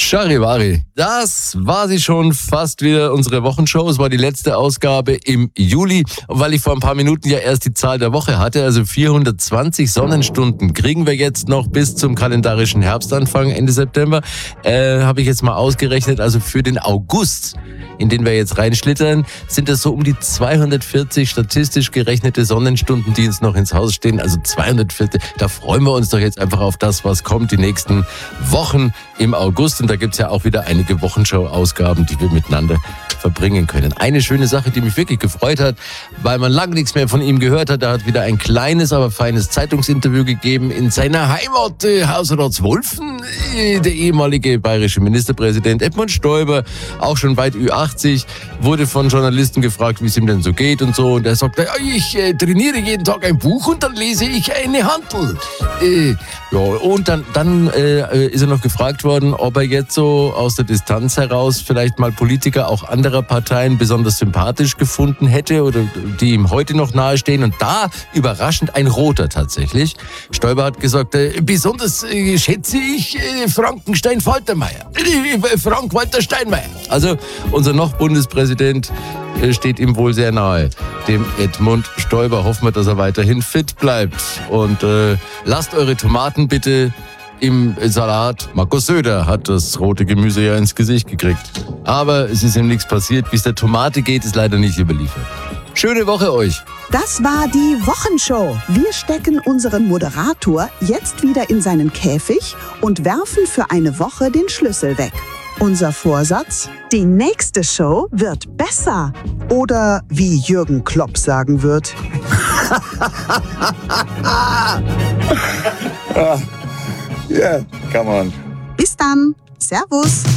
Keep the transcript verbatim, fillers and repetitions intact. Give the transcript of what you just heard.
Charivari, das war sie schon fast wieder, unsere Wochenshow. Es war die letzte Ausgabe im Juli. Und weil ich vor ein paar Minuten ja erst die Zahl der Woche hatte, also vierhundertzwanzig Sonnenstunden kriegen wir jetzt noch bis zum kalendarischen Herbstanfang Ende September, äh, habe ich jetzt mal ausgerechnet. Also für den August, in den wir jetzt reinschlittern, sind das so um die zweihundertvierzig statistisch gerechnete Sonnenstunden, die uns noch ins Haus stehen. Also zweihundertvierzig, da freuen wir uns doch jetzt einfach auf das, was kommt die nächsten Wochen im August. Und da gibt's ja auch wieder einige Wochenshow-Ausgaben, die wir miteinander verbringen können. Eine schöne Sache, die mich wirklich gefreut hat, weil man lange nichts mehr von ihm gehört hat. Er hat wieder ein kleines, aber feines Zeitungsinterview gegeben in seiner Heimat äh, Hausratswolfen. Äh, der ehemalige bayerische Ministerpräsident Edmund Stoiber, auch schon weit Ü achtzig, wurde von Journalisten gefragt, wie es ihm denn so geht und so. Und er sagte, ich äh, trainiere jeden Tag ein Buch und dann lese ich eine Handel. Äh, ja, und dann, dann äh, ist er noch gefragt worden, ob er jetzt so aus der Distanz heraus vielleicht mal Politiker auch anderer Parteien besonders sympathisch gefunden hätte oder die ihm heute noch nahestehen. Und da überraschend ein Roter tatsächlich. Stoiber hat gesagt, äh, besonders äh, schätze ich äh, Frankenstein-Faltermeier. Äh, Frank-Walter Steinmeier. Also unser noch Bundespräsident äh, steht ihm wohl sehr nahe. Dem Edmund Stoiber hoffen wir, dass er weiterhin fit bleibt. Und äh, lasst eure Tomaten bitte im Salat. Markus Söder hat das rote Gemüse ja ins Gesicht gekriegt. Aber es ist ihm nichts passiert. Wie es der Tomate geht, ist leider nicht überliefert. Schöne Woche euch. Das war die Wochenshow. Wir stecken unseren Moderator jetzt wieder in seinen Käfig und werfen für eine Woche den Schlüssel weg. Unser Vorsatz? Die nächste Show wird besser. Oder wie Jürgen Klopp sagen wird. Yeah, come on. Bis dann. Servus.